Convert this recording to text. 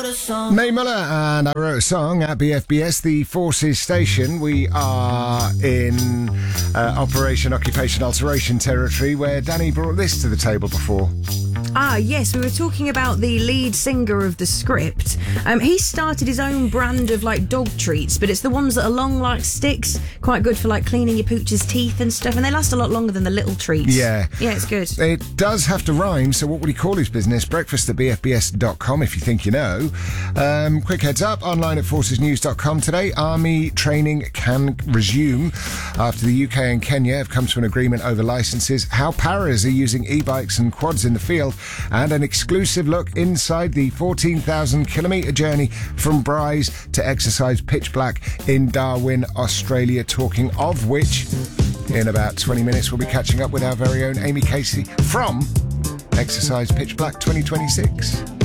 a song. Mae Muller and I wrote a song at BFBS, the Forces Station. We are in Operation Occupation Alteration territory, where Danny brought this to the table before. Ah, yes, we were talking about the lead singer of the script. He started his own brand of dog treats, but it's the ones that are long like sticks, quite good for cleaning your pooch's teeth and stuff, and they last a lot longer than the little treats. Yeah, it's good. It does have to rhyme, so what would he call his business? breakfast@bfbs.com if you think you know. Quick heads up, online at forcesnews.com today. Army training can resume after the UK and Kenya have come to an agreement over licences, how paras are using e-bikes and quads in the field, and an exclusive look inside the 14,000-kilometre journey from Bryce to exercise Pitch Black in Darwin, Australia. Talking of which, in about 20 minutes we'll be catching up with our very own Amy Casey from Exercise Pitch Black 2026.